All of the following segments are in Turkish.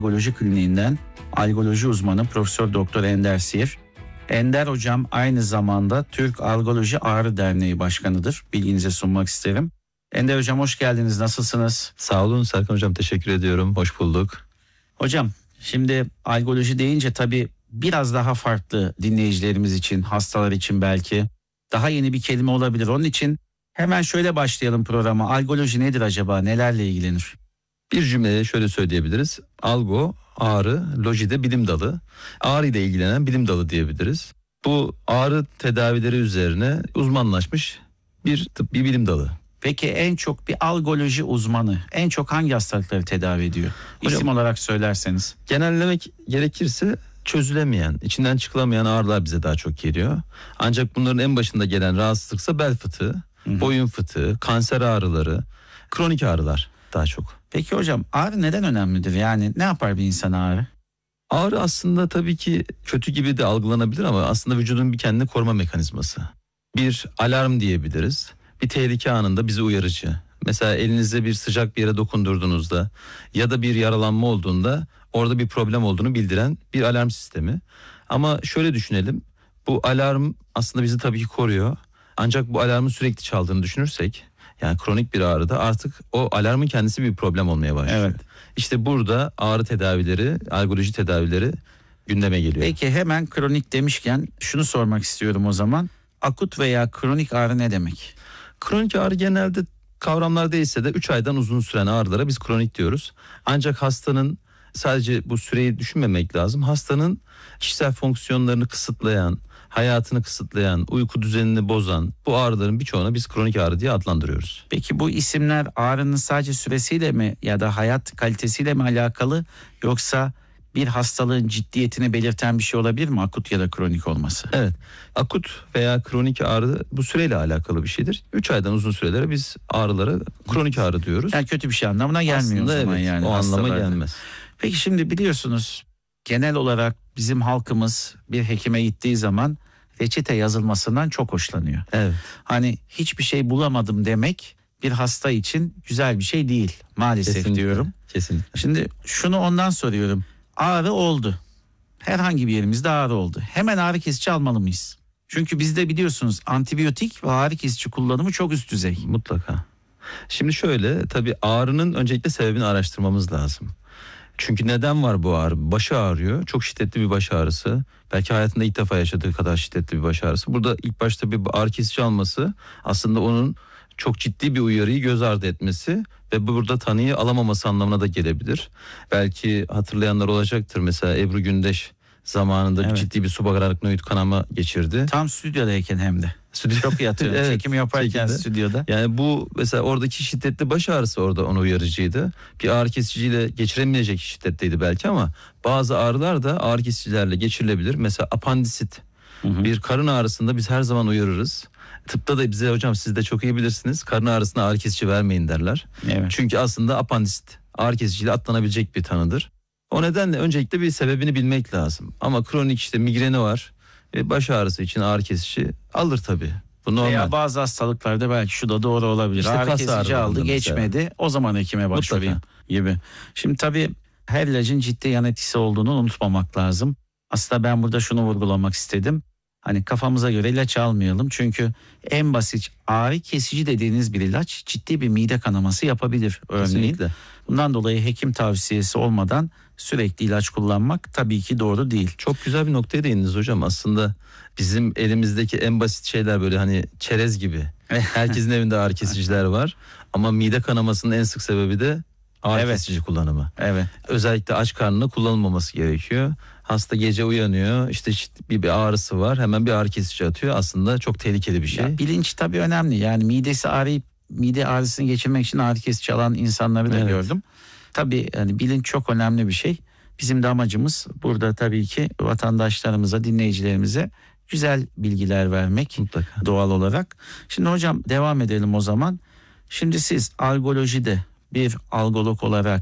Algoloji Kliniğinden algoloji uzmanı Profesör Doktor Ender Sir. Ender hocam aynı zamanda Türk Algoloji Ağrı Derneği Başkanı'dır. Bilginize sunmak isterim. Ender hocam hoş geldiniz. Nasılsınız? Sağ olun Serkan hocam, teşekkür ediyorum. Hoş bulduk. Hocam şimdi algoloji deyince tabii biraz daha farklı, dinleyicilerimiz için, hastalar için belki daha yeni bir kelime olabilir. Onun için hemen şöyle başlayalım programa. Algoloji nedir acaba? Nelerle ilgilenir? Bir cümleye şöyle söyleyebiliriz. Algo, ağrı, loji de bilim dalı. Ağrı ile ilgilenen bilim dalı diyebiliriz. Bu ağrı tedavileri üzerine uzmanlaşmış bir tıbbi bilim dalı. Peki en çok bir algoloji uzmanı en çok hangi hastalıkları tedavi ediyor? Hocam, İsim olarak söylerseniz. genellemek gerekirse çözülemeyen, içinden çıkılamayan ağrılar bize daha çok geliyor. Ancak bunların en başında gelen rahatsızlıksa bel fıtığı, boyun fıtığı, kanser ağrıları, kronik ağrılar daha çok. Peki hocam ağrı neden önemlidir? Yani ne yapar bir insan ağrı? Ağrı aslında tabii ki kötü gibi de algılanabilir ama aslında vücudun bir kendini koruma mekanizması. Bir alarm diyebiliriz. Bir tehlike anında bizi uyarıcı. Mesela elinize bir sıcak bir yere dokundurduğunuzda ya da bir yaralanma olduğunda orada bir problem olduğunu bildiren bir alarm sistemi. Ama şöyle düşünelim. Bu alarm aslında bizi tabii ki koruyor. Ancak bu alarmın sürekli çaldığını düşünürsek, yani kronik bir ağrıda artık o alarmın kendisi bir problem olmaya başlıyor. Evet. İşte burada ağrı tedavileri, algoloji tedavileri gündeme geliyor. Peki hemen kronik demişken şunu sormak istiyorum o zaman. Akut veya kronik ağrı ne demek? Kronik ağrı genelde kavramlar değilse de 3 aydan uzun süren ağrılara biz kronik diyoruz. Ancak hastanın, sadece bu süreyi düşünmemek lazım. Hastanın kişisel fonksiyonlarını kısıtlayan, hayatını kısıtlayan, uyku düzenini bozan bu ağrıların birçoğuna biz kronik ağrı diye adlandırıyoruz. Peki bu isimler ağrının sadece süresiyle mi ya da hayat kalitesiyle mi alakalı, yoksa bir hastalığın ciddiyetini belirten bir şey olabilir mi akut ya da kronik olması? Evet, akut veya kronik ağrı bu süreyle alakalı bir şeydir. 3 aydan uzun sürelere biz ağrılara kronik ağrı diyoruz. Yani kötü bir şey anlamına gelmiyor aslında o zaman, evet, yani o anlama hastalarda. gelmez. Peki şimdi biliyorsunuz genel olarak bizim halkımız bir hekime gittiği zaman reçete yazılmasından çok hoşlanıyor. Evet. Hani hiçbir şey bulamadım demek bir hasta için güzel bir şey değil maalesef, Kesinlikle, diyorum. kesinlikle. Şimdi şunu ondan soruyorum. Ağrı oldu. Herhangi bir yerimizde ağrı oldu. Hemen ağrı kesici almalı mıyız? Çünkü bizde biliyorsunuz antibiyotik ve ağrı kesici kullanımı çok üst düzey. Mutlaka. Şimdi şöyle, tabii ağrının öncelikle sebebini araştırmamız lazım. Çünkü neden var bu ağrı? Başı ağrıyor. Çok şiddetli bir baş ağrısı. Belki hayatında ilk defa yaşadığı kadar şiddetli bir baş ağrısı. Burada ilk başta bir ağrı kesici alması aslında onun çok ciddi bir uyarıyı göz ardı etmesi ve burada tanıyı alamaması anlamına da gelebilir. Belki hatırlayanlar olacaktır. Mesela Ebru Gündeş zamanında Evet. ciddi bir subakarlık kanama geçirdi. Tam stüdyodayken hem de. Çok iyi hatırlıyorum. Evet, Çekim yaparken çekimde. stüdyoda. Yani bu mesela oradaki şiddetli baş ağrısı orada onu uyarıcıydı. Bir ağrı kesiciyle geçiremeyecek şiddetteydi belki ama bazı ağrılar da ağrı kesicilerle geçirilebilir. Mesela apandisit. Bir karın ağrısında biz her zaman uyarırız. Tıpta da bize, hocam siz de çok iyi bilirsiniz, karın ağrısına ağrı kesici vermeyin derler. Evet. Çünkü aslında apandisit ağrı kesiciyle atlanabilecek bir tanıdır. O nedenle öncelikle bir sebebini bilmek lazım. Ama kronik işte migreni var. Baş ağrısı için ağrı kesici alır tabii. Bu normal. Veya bazı hastalıklarda belki şu da doğru olabilir. İşte Ağrı kas kesici ağrılarında aldı, mesela. geçmedi. O zaman hekime başvurayım gibi. Şimdi tabii her ilacın ciddi yan etkisi olduğunu unutmamak lazım. Aslında ben burada şunu vurgulamak istedim. Hani kafamıza göre ilaç almayalım. Çünkü en basit ağrı kesici dediğiniz bir ilaç ciddi bir mide kanaması yapabilir örneğin. Kesinlikle. Bundan dolayı hekim tavsiyesi olmadan sürekli ilaç kullanmak tabii ki doğru değil. Çok güzel bir noktaya değindiniz hocam. Aslında bizim elimizdeki en basit şeyler böyle hani çerez gibi. Herkesin evinde ağrı kesiciler var. Ama mide kanamasının en sık sebebi de ağrı Evet. kesici kullanımı. Evet. Özellikle aç karnına kullanılmaması gerekiyor. Hasta gece uyanıyor, işte bir ağrısı var, hemen bir ağrı kesici atıyor. Aslında çok tehlikeli bir şey. Ya, bilinç tabii önemli. Yani midesi ağrıyıp mide ağrısını geçirmek için ağrı kesici alan insanları da Evet. gördüm. Tabii yani bilinç çok önemli bir şey. Bizim de amacımız burada tabii ki vatandaşlarımıza, dinleyicilerimize güzel bilgiler vermek. Mutlaka. Doğal olarak. Şimdi hocam devam edelim o zaman. Şimdi siz algolojide bir algolog olarak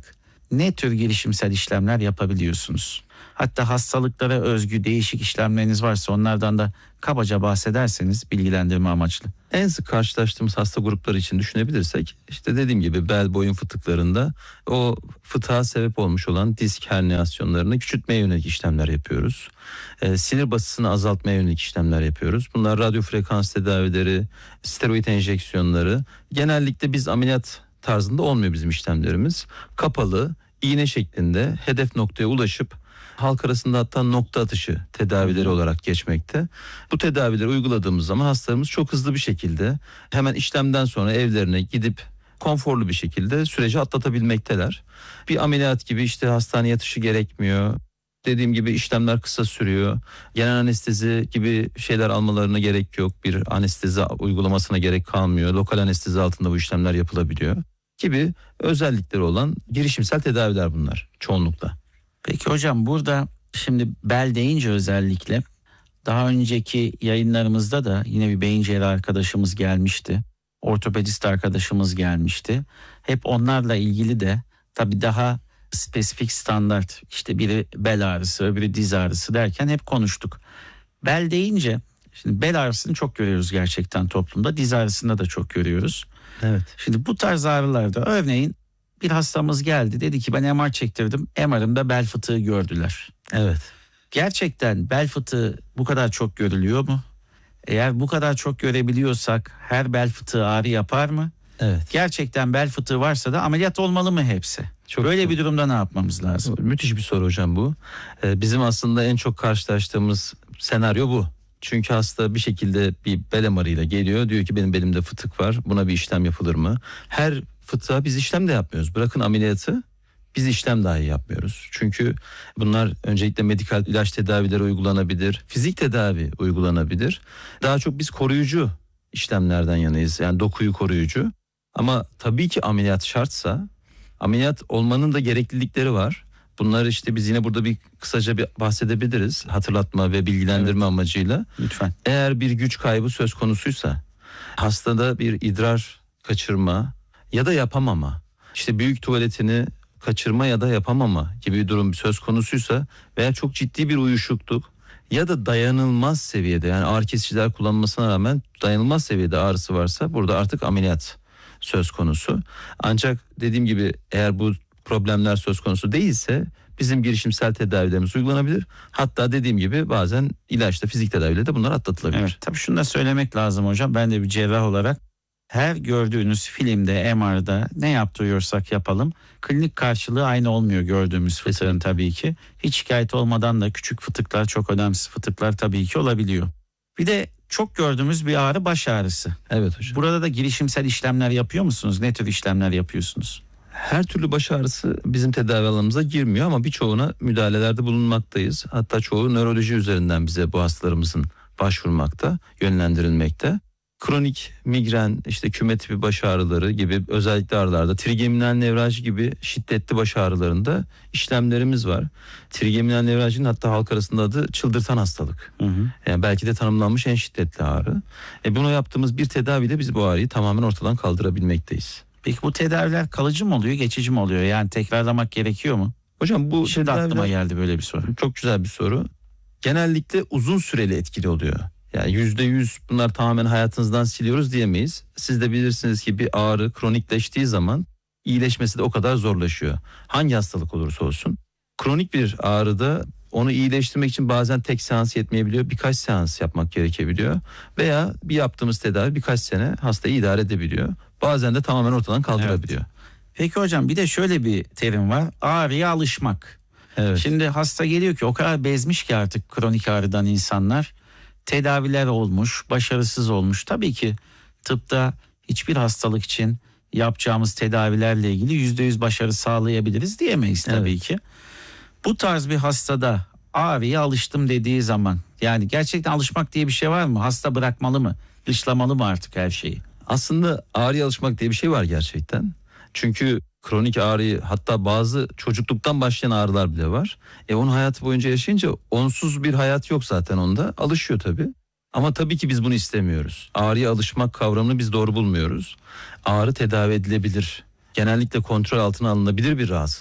ne tür girişimsel işlemler yapabiliyorsunuz? Hatta hastalıklara özgü değişik işlemleriniz varsa onlardan da kabaca bahsederseniz bilgilendirme amaçlı. En sık karşılaştığımız hasta grupları için düşünebilirsek, işte dediğim gibi bel boyun fıtıklarında o fıtığa sebep olmuş olan disk herniyasyonlarını küçültmeye yönelik işlemler yapıyoruz. Sinir basısını azaltmaya yönelik işlemler yapıyoruz. Bunlar radyo frekans tedavileri, steroid enjeksiyonları. Genellikle biz ameliyat tarzında olmuyor bizim işlemlerimiz. Kapalı, iğne şeklinde hedef noktaya ulaşıp halk arasında hatta nokta atışı tedavileri olarak geçmekte. Bu tedavileri uyguladığımız zaman hastalarımız çok hızlı bir şekilde hemen işlemden sonra evlerine gidip konforlu bir şekilde süreci atlatabilmekteler. Bir ameliyat gibi işte hastane yatışı gerekmiyor. Dediğim gibi işlemler kısa sürüyor. Genel anestezi gibi şeyler almalarına gerek yok. Bir anestezi uygulamasına gerek kalmıyor. Lokal anestezi altında bu işlemler yapılabiliyor gibi özellikleri olan girişimsel tedaviler bunlar çoğunlukla. Peki hocam, burada şimdi bel deyince özellikle daha önceki yayınlarımızda da yine bir beyin cerrahı arkadaşımız gelmişti. Ortopedist arkadaşımız gelmişti. Hep onlarla ilgili de tabii daha spesifik standart, işte biri bel ağrısı öbürü diz ağrısı derken hep konuştuk. Bel deyince şimdi bel ağrısını çok görüyoruz gerçekten toplumda, diz ağrısında da çok görüyoruz. Evet. Şimdi bu tarz ağrılarda örneğin bir hastamız geldi, dedi ki ben MR çektirdim, MR'ımda bel fıtığı gördüler. Evet. Gerçekten bel fıtığı bu kadar çok görülüyor mu? Eğer bu kadar çok görebiliyorsak her bel fıtığı ağrı yapar mı? Evet. Gerçekten bel fıtığı varsa da ameliyat olmalı mı hepsi? Böyle bir durumda ne yapmamız lazım? Müthiş bir soru hocam bu. Bizim aslında en çok karşılaştığımız senaryo bu. Çünkü hasta bir şekilde bir bel MR'ıyla geliyor. Diyor ki benim belimde fıtık var. Buna bir işlem yapılır mı? Her fıtığa biz işlem de yapmıyoruz. Bırakın ameliyatı, biz işlem dahi yapmıyoruz. Çünkü bunlar öncelikle medikal ilaç tedavileri uygulanabilir. Fizik tedavi uygulanabilir. Daha çok biz koruyucu işlemlerden yanayız. Yani dokuyu koruyucu. Ama tabii ki ameliyat şartsa ameliyat olmanın da gereklilikleri var. Bunlar işte biz yine burada bir kısaca bir bahsedebiliriz. Hatırlatma ve bilgilendirme amacıyla. Lütfen. Eğer bir güç kaybı söz konusuysa, hastada bir idrar kaçırma ya da yapamama, işte büyük tuvaletini kaçırma ya da yapamama gibi bir durum söz konusuysa veya çok ciddi bir uyuşukluk ya da dayanılmaz seviyede, yani ağrı kesiciler kullanılmasına rağmen dayanılmaz seviyede ağrısı varsa burada artık ameliyat söz konusu. Ancak dediğim gibi eğer bu problemler söz konusu değilse bizim girişimsel tedavilerimiz uygulanabilir. Hatta dediğim gibi bazen ilaçla, fizik tedaviyle de bunlar atlatılabilir. Evet, tabii şunu da söylemek lazım hocam. Ben de bir cerrah olarak her gördüğünüz filmde, MR'da ne yaptırıyorsak yapalım, klinik karşılığı aynı olmuyor gördüğümüz fıtığın tabii ki. Hiç şikayet olmadan da küçük fıtıklar, çok önemsiz fıtıklar tabii ki olabiliyor. Bir de çok gördüğümüz bir ağrı baş ağrısı. Evet hocam. Burada da girişimsel işlemler yapıyor musunuz? Ne tür işlemler yapıyorsunuz? Her türlü baş ağrısı bizim tedavi alanımıza girmiyor ama birçoğuna müdahalelerde bulunmaktayız. Hatta çoğu nöroloji üzerinden bize bu hastalarımızın başvurmakta, yönlendirilmekte. Kronik migren, işte küme tipi baş ağrıları gibi özellikle ağrılarda, trigeminal nevralji gibi şiddetli baş ağrılarında işlemlerimiz var. Trigeminal nevraljinin hatta halk arasında adı çıldırtan hastalık. Yani belki de tanımlanmış en şiddetli ağrı. Buna yaptığımız bir tedaviyle biz bu ağrıyı tamamen ortadan kaldırabilmekteyiz. Peki bu tedaviler kalıcı mı oluyor, geçici mi oluyor? Yani tekrarlamak gerekiyor mu? Hocam bu Şimdi aklıma geldi böyle bir soru. Çok güzel bir soru. Genellikle uzun süreli etkili oluyor. Yani %100 bunlar tamamen hayatınızdan siliyoruz diyemeyiz. Siz de bilirsiniz ki bir ağrı kronikleştiği zaman iyileşmesi de o kadar zorlaşıyor. Hangi hastalık olursa olsun. Kronik bir ağrıda onu iyileştirmek için bazen tek seans yetmeyebiliyor. Birkaç seans yapmak gerekebiliyor. Veya bir yaptığımız tedavi birkaç sene hastayı idare edebiliyor. Bazen de tamamen ortadan kaldırabiliyor. Evet. Peki hocam, bir de şöyle bir terim var. Ağrıya alışmak. Evet. Şimdi hasta geliyor ki o kadar bezmiş ki artık kronik ağrıdan insanlar. Tedaviler olmuş, başarısız olmuş. Tabii ki tıpta hiçbir hastalık için yapacağımız tedavilerle ilgili %100 başarı sağlayabiliriz diyemeyiz tabii ki. Bu tarz bir hastada ağrıya alıştım dediği zaman, yani gerçekten alışmak diye bir şey var mı? Hasta bırakmalı mı? Dışlamalı mı artık her şeyi? Aslında ağrıya alışmak diye bir şey var gerçekten. Çünkü kronik ağrıyı, hatta bazı çocukluktan başlayan ağrılar bile var. Onun hayatı boyunca yaşayınca onsuz bir hayat yok zaten onda. Alışıyor tabii. Ama tabii ki biz bunu istemiyoruz. Ağrıya alışmak kavramını biz doğru bulmuyoruz. Ağrı tedavi edilebilir. Genellikle kontrol altına alınabilir bir rahatsızlık.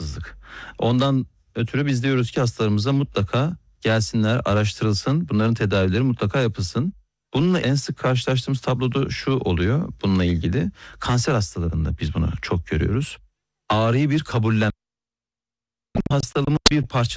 Ondan ötürü biz diyoruz ki hastalarımıza mutlaka gelsinler, araştırılsın, bunların tedavileri mutlaka yapılsın. Bununla en sık karşılaştığımız tabloda şu oluyor bununla ilgili. Kanser hastalarında biz bunu çok görüyoruz. Ağrıyı bir kabullenme, hastalığımın bir parçası